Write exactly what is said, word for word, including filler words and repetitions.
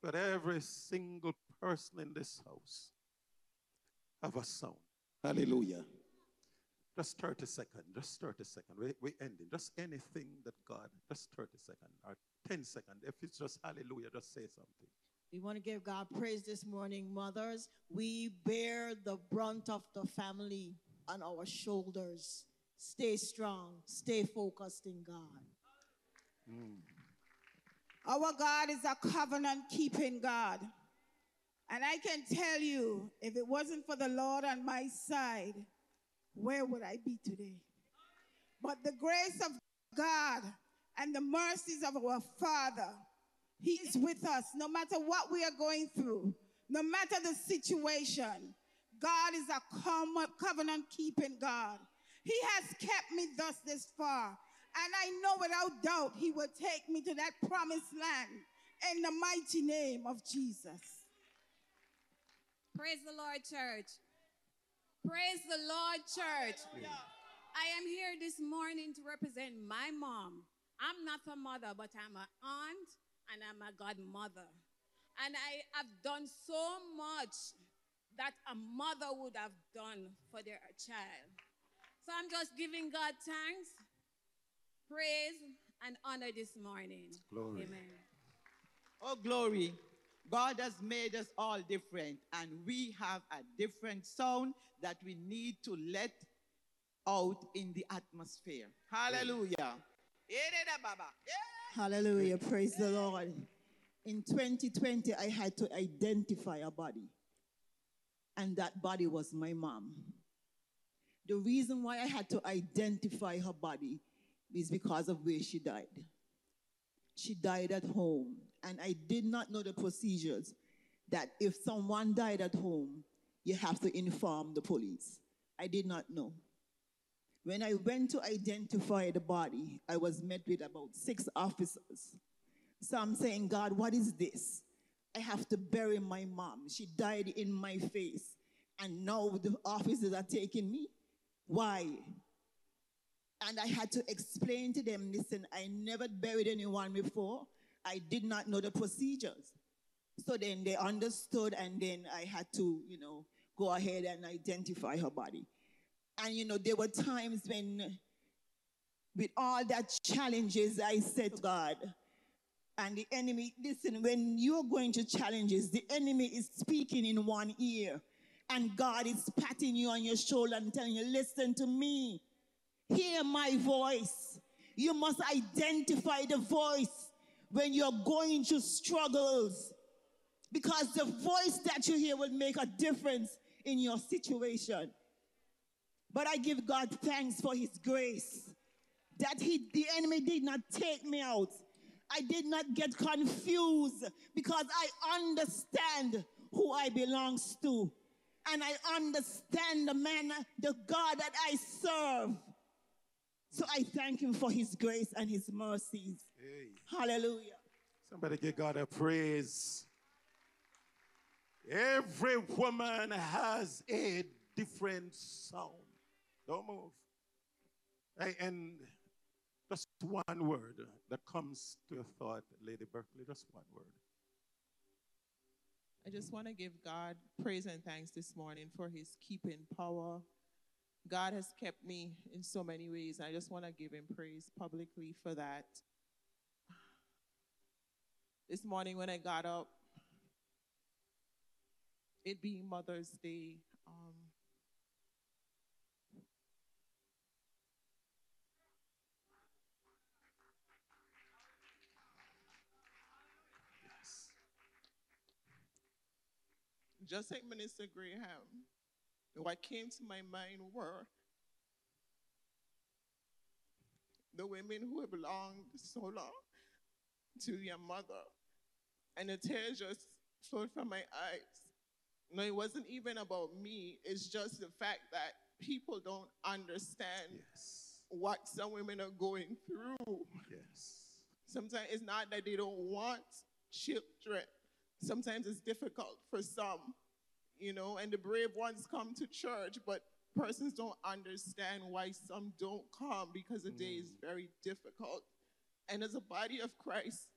But every single person in this house have a sound. Hallelujah. Just thirty seconds, just thirty seconds. We, we ending. Just anything that God, just thirty seconds or ten seconds. If it's just hallelujah, just say something. We want to give God praise this morning, mothers. We bear the brunt of the family on our shoulders. Stay strong, stay focused in God. Mm. Our God is a covenant-keeping God. And I can tell you, if it wasn't for the Lord on my side, where would I be today? But the grace of God and the mercies of our Father, He is with us no matter what we are going through, no matter the situation. God is a covenant-keeping God. He has kept me thus this far. And I know without doubt He will take me to that promised land in the mighty name of Jesus. Praise the Lord, church. Praise the Lord, church. Hallelujah. I am here this morning to represent my mom. I'm not a mother, but I'm an aunt and I'm a godmother. And I have done so much that a mother would have done for their child. So I'm just giving God thanks, praise, and honor this morning. Glory. Amen. Oh, glory. God has made us all different, and we have a different sound that we need to let out in the atmosphere. Hallelujah. Hallelujah. Praise the Lord. In twenty twenty, I had to identify a body, and that body was my mom. The reason why I had to identify her body is because of where she died. She died at home, and I did not know the procedures that if someone died at home, you have to inform the police. I did not know. When I went to identify the body, I was met with about six officers. So I'm saying, God, what is this? I have to bury my mom. She died in my face, and now the officers are taking me. Why? And I had to explain to them, listen, I never buried anyone before. I did not know the procedures. So then they understood, and then I had to, you know, go ahead and identify her body. And, you know, there were times when, with all that challenges, I said, God, and the enemy, listen, when you're going to challenges, the enemy is speaking in one ear, and God is patting you on your shoulder and telling you, listen to me. Hear my voice. You must identify the voice when you're going through struggles, because the voice that you hear will make a difference in your situation. But I give God thanks for His grace, that he, the enemy did not take me out. I did not get confused, because I understand who I belong to. And I understand the man, the God that I serve. So I thank Him for His grace and His mercies. Hey. Hallelujah. Somebody give God a praise. Every woman has a different sound. Don't move. Hey, and just one word that comes to your thought, Lady Berkeley, just one word. I just want to give God praise and thanks this morning for His keeping power. God has kept me in so many ways. I just want to give Him praise publicly for that. This morning when I got up, it being Mother's Day, um, Yes. just like Minister Graham, what came to my mind were the women who have belonged so long to your mother. And the tears just flowed from my eyes. No, it wasn't even about me. It's just the fact that people don't understand Yes. what some women are going through. Yes. Sometimes it's not that they don't want children. Sometimes it's difficult for some, you know, and the brave ones come to church, but persons don't understand why some don't come, because the day is very difficult. And as a body of Christ,